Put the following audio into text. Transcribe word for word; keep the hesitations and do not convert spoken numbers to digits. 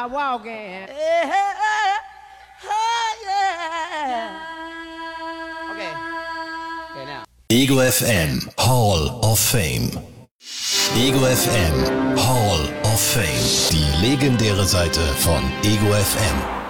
walking. Okay. Okay, now. Ego F M Hall of Fame. Ego F M Hall of Fame. Die legendäre Seite von Ego F M.